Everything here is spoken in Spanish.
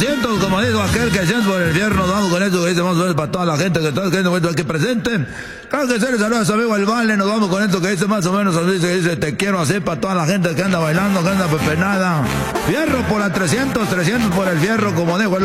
300, como dijo aquel que siente por el fierro, nos vamos con eso que dice más o menos para toda la gente que está aquí presente. Claro que se les saluda a su amigo El Vale, nos vamos con esto que dice más o menos, dice te quiero así para toda la gente que anda bailando, que anda pepenada. Fierro por la 300 por el fierro, como dijo el